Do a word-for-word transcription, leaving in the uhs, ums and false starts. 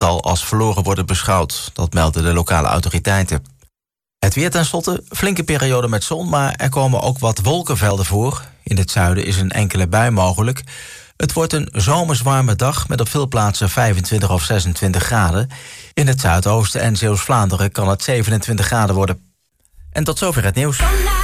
zal als verloren worden beschouwd. Dat melden de lokale autoriteiten. Het weer tenslotte, flinke periode met zon, maar er komen ook wat wolkenvelden voor. In het zuiden is een enkele bui mogelijk. Het wordt een zomers warme dag met op veel plaatsen vijfentwintig of zesentwintig graden. In het zuidoosten en Zeeuws-Vlaanderen kan het zevenentwintig graden worden. En tot zover het nieuws.